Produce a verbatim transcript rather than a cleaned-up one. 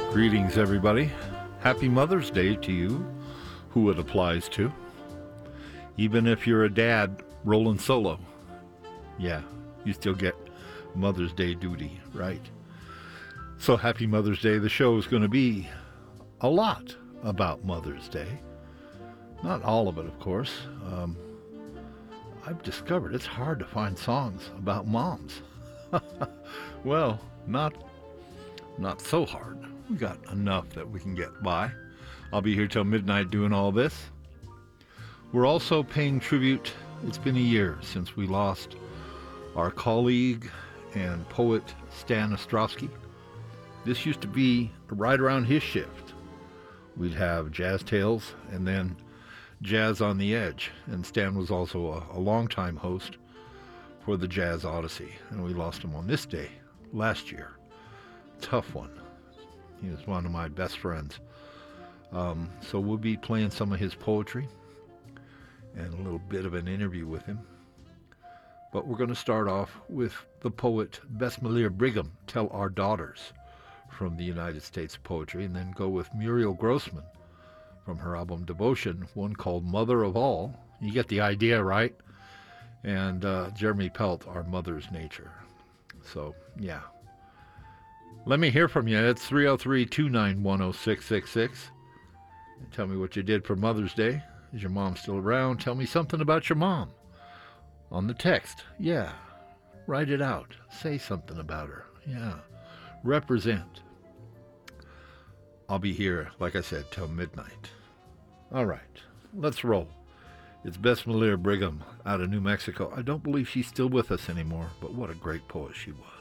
Greetings, everybody. Happy Mother's Day to you, who it applies to. Even if you're a dad rolling solo, yeah, you still get Mother's Day duty, right? So happy Mother's Day. The show is going to be a lot about Mother's Day. Not all of it, of course. Um, I've discovered it's hard to find songs about moms. Well, not not so hard. We got enough that we can get by. I'll be here till midnight doing all this. We're also paying tribute. It's been a year since we lost our colleague and poet Stan Ostrowski. This used to be right around his shift. We'd have Jazz Tales and then Jazz on the Edge. And Stan was also a, a longtime host for the Jazz Odyssey. And we lost him on this day last year. Tough one. He was one of my best friends. Um, so we'll be playing some of his poetry and a little bit of an interview with him. But we're going to start off with the poet Bess Malier Brigham, Tell Our Daughters, from the United States Poetry, and then go with Muriel Grossman from her album Devotion, one called Mother of All. You get the idea, right? And uh, Jeremy Pelt, Our Mother's Nature. So, yeah. Let me hear from you. It's three oh three, two nine one, oh six six six. Tell me what you did for Mother's Day. Is your mom still around? Tell me something about your mom. On the text, yeah. Write it out. Say something about her. Yeah. Represent. I'll be here, like I said, till midnight. All right. Let's roll. It's Bess Malier Brigham out of New Mexico. I don't believe she's still with us anymore, but what a great poet she was.